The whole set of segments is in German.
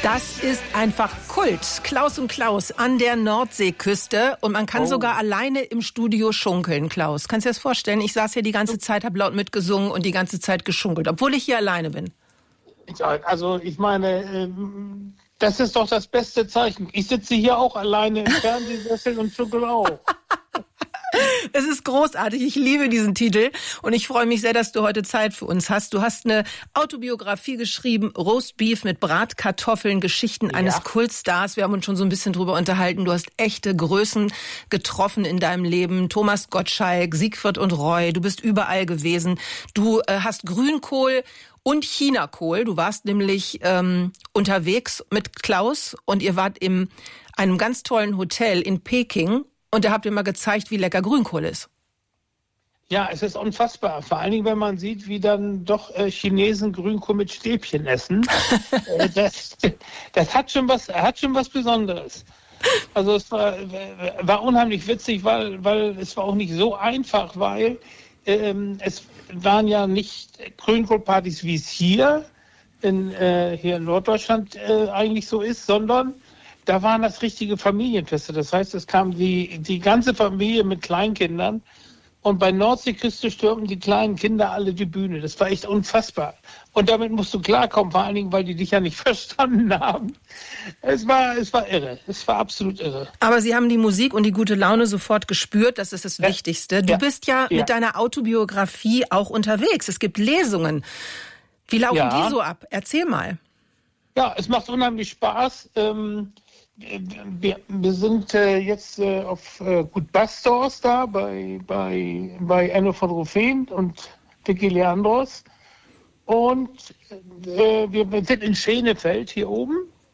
Das ist einfach Kult. Klaus und Klaus an der Nordseeküste. Und man kann sogar alleine im Studio schunkeln, Klaus. Kannst du dir das vorstellen? Ich saß hier die ganze Zeit, habe laut mitgesungen und die ganze Zeit geschunkelt, obwohl ich hier alleine bin. Also ich meine, das ist doch das beste Zeichen. Ich sitze hier auch alleine im Fernsehsessel und schunkel auch. Es ist großartig. Ich liebe diesen Titel und ich freue mich sehr, dass du heute Zeit für uns hast. Du hast eine Autobiografie geschrieben, Roastbeef mit Bratkartoffeln, Geschichten eines Kultstars. Wir haben uns schon so ein bisschen drüber unterhalten. Du hast echte Größen getroffen in deinem Leben. Thomas Gottschalk, Siegfried und Roy. Du bist überall gewesen. Du hast Grünkohl und Chinakohl. Du warst nämlich unterwegs mit Klaus und ihr wart in einem ganz tollen Hotel in Peking. Und da habt ihr mal gezeigt, wie lecker Grünkohl ist. Ja, es ist unfassbar. Vor allen Dingen, wenn man sieht, wie dann doch Chinesen Grünkohl mit Stäbchen essen. Das hat schon was Besonderes. Also es war unheimlich witzig, weil es war auch nicht so einfach, weil es waren ja nicht Grünkohlpartys, wie es hier in Norddeutschland eigentlich so ist, sondern da waren das richtige Familienfeste. Das heißt, es kam die ganze Familie mit Kleinkindern und bei Nordseeküste stürmten die kleinen Kinder alle die Bühne. Das war echt unfassbar. Und damit musst du klarkommen, vor allen Dingen, weil die dich ja nicht verstanden haben. Es war irre. Es war absolut irre. Aber sie haben die Musik und die gute Laune sofort gespürt. Das ist das Wichtigste. Du bist ja mit deiner Autobiografie auch unterwegs. Es gibt Lesungen. Wie laufen die so ab? Erzähl mal. Ja, es macht unheimlich Spaß. Wir sind jetzt auf Gut Bastors da bei Enno von Rufin und Vicky Leandros. Und wir sind in Schenefeld hier oben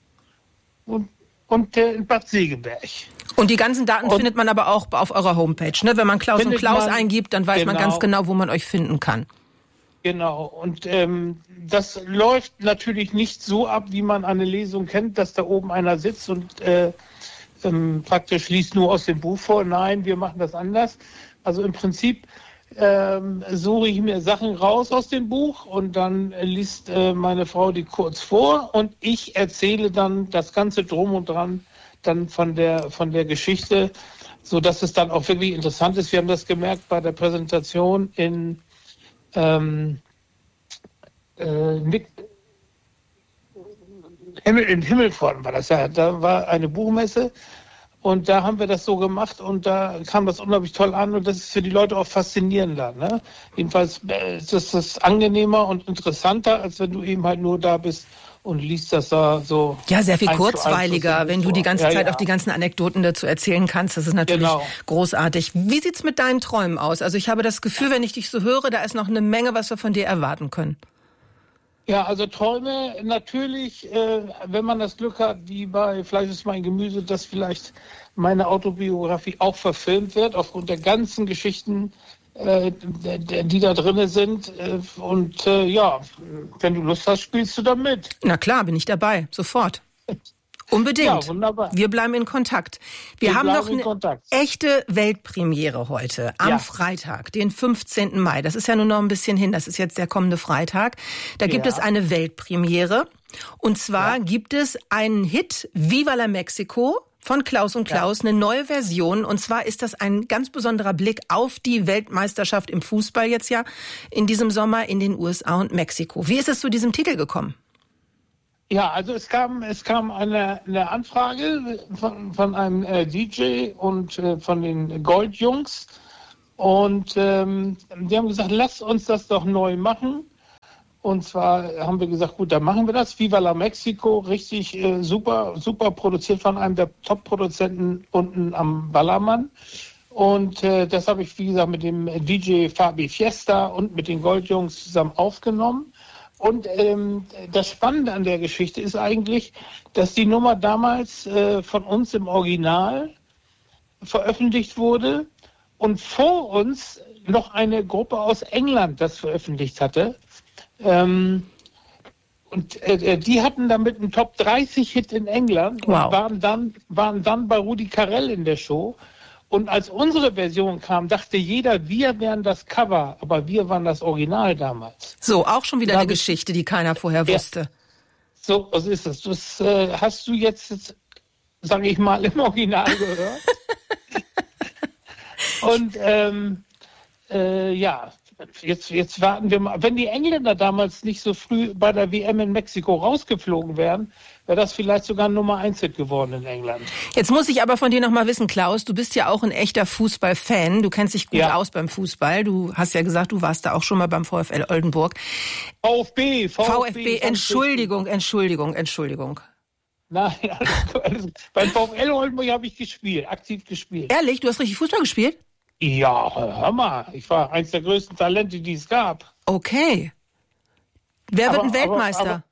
und in Bad Segeberg. Und die ganzen Daten findet man aber auch auf eurer Homepage, ne? Wenn man Klaus und Klaus eingibt, dann weiß man ganz genau, wo man euch finden kann. Genau, und das läuft natürlich nicht so ab, wie man eine Lesung kennt, dass da oben einer sitzt und praktisch liest nur aus dem Buch vor. Nein, wir machen das anders. Also im Prinzip suche ich mir Sachen raus aus dem Buch und dann liest meine Frau die kurz vor und ich erzähle dann das Ganze drum und dran dann von der Geschichte, sodass es dann auch wirklich interessant ist. Wir haben das gemerkt bei der Präsentation in Himmelpforten war das ja. Da war eine Buchmesse und da haben wir das so gemacht und da kam das unglaublich toll an und das ist für die Leute auch faszinierender. Ne? Jedenfalls ist das angenehmer und interessanter, als wenn du eben halt nur da bist und liest das da so. Ja, sehr viel kurzweiliger, wenn du die ganze Zeit auch die ganzen Anekdoten dazu erzählen kannst. Das ist natürlich großartig. Wie sieht's mit deinen Träumen aus? Also ich habe das Gefühl, wenn ich dich so höre, da ist noch eine Menge, was wir von dir erwarten können. Ja, also Träume natürlich, wenn man das Glück hat, wie bei Fleisch ist mein Gemüse, dass vielleicht meine Autobiografie auch verfilmt wird, aufgrund der ganzen Geschichten, die da drin sind. Und wenn du Lust hast, spielst du da mit. Na klar, bin ich dabei, sofort. Unbedingt. Ja, wunderbar. Wir bleiben in Kontakt. Wir haben noch eine echte Weltpremiere heute, am Freitag, den 15. Mai. Das ist ja nur noch ein bisschen hin, das ist jetzt der kommende Freitag. Da gibt es eine Weltpremiere. Und zwar gibt es einen Hit, Viva la Mexico, von Klaus und Klaus, eine neue Version. Und zwar ist das ein ganz besonderer Blick auf die Weltmeisterschaft im Fußball jetzt in diesem Sommer in den USA und Mexiko. Wie ist es zu diesem Titel gekommen? Ja, also es kam eine Anfrage von einem DJ und von den Goldjungs und die haben gesagt, lass uns das doch neu machen. Und zwar haben wir gesagt, gut, dann machen wir das. Viva la Mexico, richtig super produziert von einem der Top-Produzenten unten am Ballermann. Und das habe ich, wie gesagt, mit dem DJ Fabi Fiesta und mit den Goldjungs zusammen aufgenommen. Und das Spannende an der Geschichte ist eigentlich, dass die Nummer damals von uns im Original veröffentlicht wurde und vor uns noch eine Gruppe aus England das veröffentlicht hatte. Und die hatten damit einen Top-30-Hit in England und waren dann bei Rudi Carrell in der Show. Und als unsere Version kam, dachte jeder, wir wären das Cover, aber wir waren das Original damals. So, auch schon wieder eine Geschichte, die keiner vorher wusste. So, was ist das? Das hast du jetzt, sage ich mal, im Original gehört. Und ja, jetzt warten wir mal. Wenn die Engländer damals nicht so früh bei der WM in Mexiko rausgeflogen wären, wäre das vielleicht sogar ein Nummer-1-Hit geworden in England. Jetzt muss ich aber von dir noch mal wissen, Klaus, du bist ja auch ein echter Fußballfan. Du kennst dich gut aus beim Fußball. Du hast ja gesagt, du warst da auch schon mal beim VfL Oldenburg. VfB. Entschuldigung. Nein, alles. Beim VfL Oldenburg habe ich gespielt, aktiv gespielt. Ehrlich? Du hast richtig Fußball gespielt? Ja, hör mal. Ich war eins der größten Talente, die es gab. Okay. Wer wird ein Weltmeister?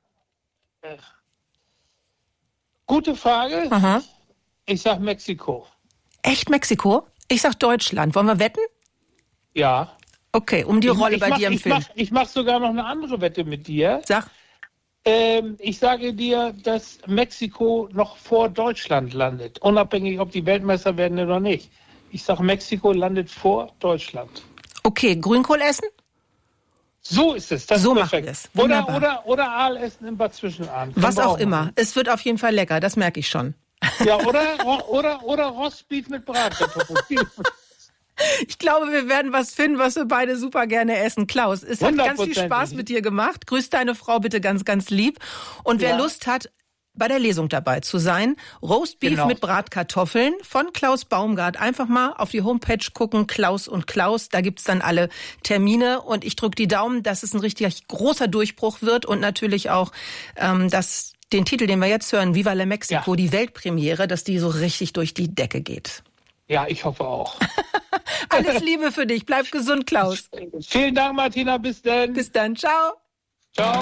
Gute Frage. Aha. Ich sag Mexiko. Echt Mexiko? Ich sag Deutschland. Wollen wir wetten? Ja. Okay, um die Rolle bei dir im Film. Ich mach sogar noch eine andere Wette mit dir. Sag. Ich sage dir, dass Mexiko noch vor Deutschland landet. Unabhängig, ob die Weltmeister werden oder nicht. Ich sage, Mexiko landet vor Deutschland. Okay, Grünkohl essen? So ist es. Das so ist machen wir es. Oder Aal essen im Bad Zwischenahn. Was auch immer. Es wird auf jeden Fall lecker, das merke ich schon. Ja, oder Rostbeef mit Bratkartoffeln. Ich glaube, wir werden was finden, was wir beide super gerne essen. Klaus, es hat ganz viel Spaß mit dir gemacht. Grüß deine Frau bitte ganz, ganz lieb. Und wer Lust hat, bei der Lesung dabei zu sein, Roastbeef mit Bratkartoffeln von Klaus Baumgart. Einfach mal auf die Homepage gucken, Klaus und Klaus. Da gibt's dann alle Termine. Und ich drücke die Daumen, dass es ein richtig großer Durchbruch wird. Und natürlich auch, dass den Titel, den wir jetzt hören, Viva la Mexico, die Weltpremiere, dass die so richtig durch die Decke geht. Ja, ich hoffe auch. Alles Liebe für dich. Bleib gesund, Klaus. Vielen Dank, Martina. Bis dann. Bis dann. Ciao. Ciao.